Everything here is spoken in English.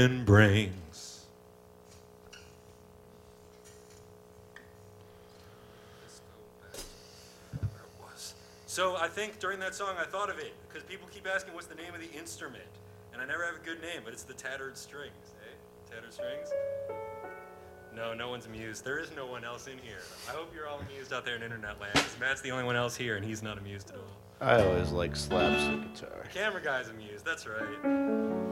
Morning brings. So I think during that song I thought of it, because people keep asking what's the name of the instrument, and I never have a good name, but it's the tattered strings, eh? Tattered strings? No, no one's amused. There is no one else in here. I hope you're all amused out there in internet land, because Matt's the only one else here, and he's not amused at all. I always like slapstick guitar. The camera guy's amused, that's right.